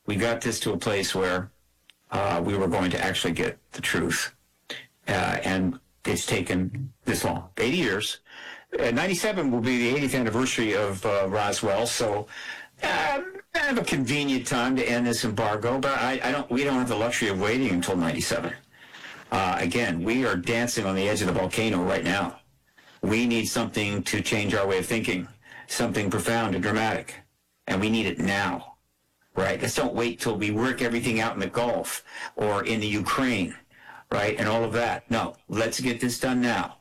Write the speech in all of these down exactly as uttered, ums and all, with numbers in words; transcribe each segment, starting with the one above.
we got this to a place where uh, we were going to actually get the truth. Uh, and it's taken this long, eighty years. Uh, ninety-seven will be the eightieth anniversary of uh, Roswell, so uh, I have a convenient time to end this embargo, but I, I don't. We don't have the luxury of waiting until ninety-seven. Uh, again, we are dancing on the edge of the volcano right now. We need something to change our way of thinking, something profound and dramatic, and we need it now, right? Let's don't wait till we work everything out in the Gulf or in the Ukraine, right, and all of that. No, let's get this done now.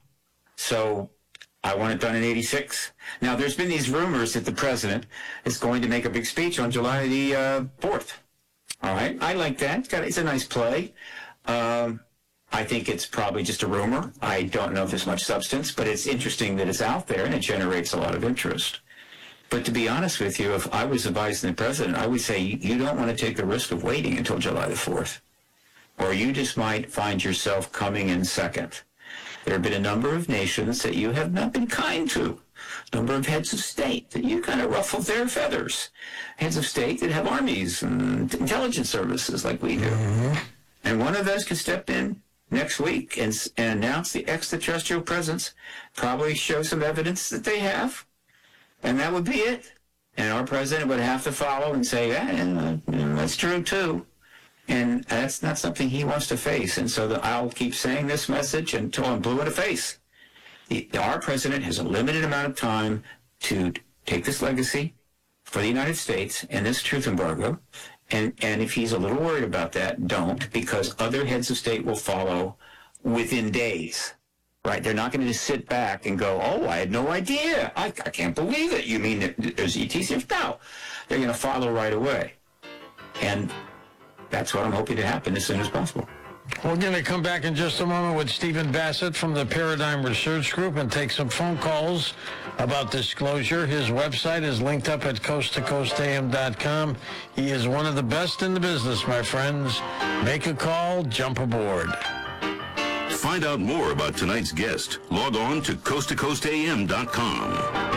So I want it done in eighty-six. Now, there's been these rumors that the president is going to make a big speech on July the uh, fourth. All right, I like that. It's, got, it's a nice play. Um, I think it's probably just a rumor. I don't know if there's much substance, but it's interesting that it's out there and it generates a lot of interest. But to be honest with you, if I was advising the president, I would say you don't want to take the risk of waiting until July the fourth, or you just might find yourself coming in second. There have been a number of nations that you have not been kind to, a number of heads of state that you kind of ruffled their feathers, heads of state that have armies and intelligence services like we do. Mm-hmm. And one of those can step in next week and, and announce the extraterrestrial presence, probably show some evidence that they have, and that would be it. And our president would have to follow and say, eh, that's true too. And that's not something he wants to face. And so the, I'll keep saying this message until I'm blue in the face. The, our president has a limited amount of time to take this legacy for the United States and this truth embargo. And, and if he's a little worried about that, don't, because other heads of state will follow within days, right? They're not going to just sit back and go, oh, I had no idea. I, I can't believe it. You mean that there's E T C? No, they're going to follow right away. And that's what I'm hoping to happen as soon as possible. We're going to come back in just a moment with Stephen Bassett from the Paradigm Research Group and take some phone calls about disclosure. His website is linked up at coast to coast a m dot com. He is one of the best in the business, my friends. Make a call, jump aboard. Find out more about tonight's guest. Log on to coast to coast a m dot com.